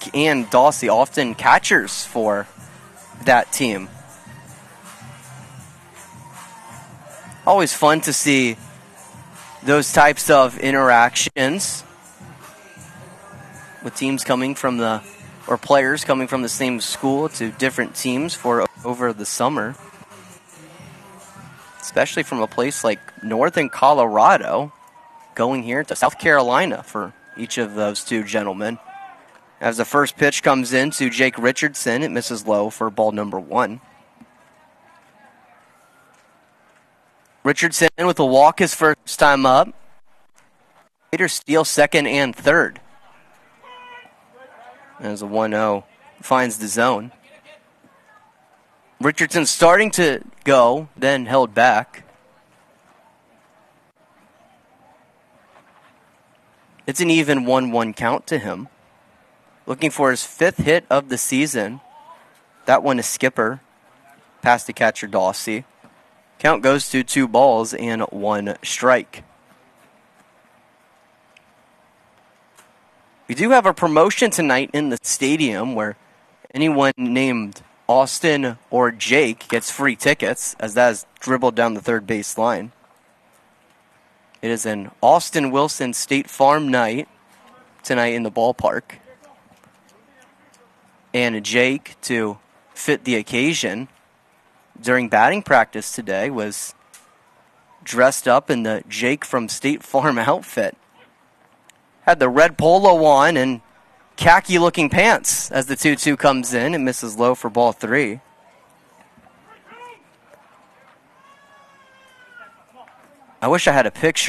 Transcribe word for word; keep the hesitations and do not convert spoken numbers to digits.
Jake and Dawsey, often catchers for that team. Always fun to see those types of interactions with teams coming from the, or players coming from the same school to different teams for over the summer. Especially from a place like Northern Colorado, going here to South Carolina for each of those two gentlemen. As the first pitch comes in to Jake Richardson, it misses low for ball number one. Richardson with a walk his first time up. Later steals second and third. As a one oh finds the zone. Richardson starting to go, then held back. It's an even one one count to him. Looking for his fifth hit of the season. That one is Skipper. Past the catcher Dawsey. Count goes to two balls and one strike. We do have a promotion tonight in the stadium where anyone named Austin or Jake gets free tickets, as that is dribbled down the third base line. It is an Austin Wilson State Farm night tonight in the ballpark. And Jake, to fit the occasion, during batting practice today, was dressed up in the Jake from State Farm outfit. Had the red polo on and khaki-looking pants as the two two comes in and misses low for ball three. I wish I had a picture